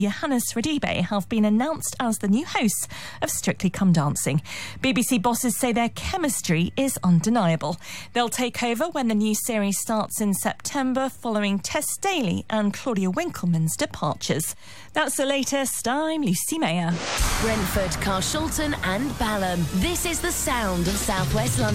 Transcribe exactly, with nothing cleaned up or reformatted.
Johannes Radibe have been announced as the new hosts of Strictly Come Dancing. B B C bosses say their chemistry is undeniable. They'll take over when the new series starts in September, following Tess Daly and Claudia Winkleman's departures. That's the latest. I'm Lucy Mayer. Brentford, Carshalton and Balham. This is the sound of South West London.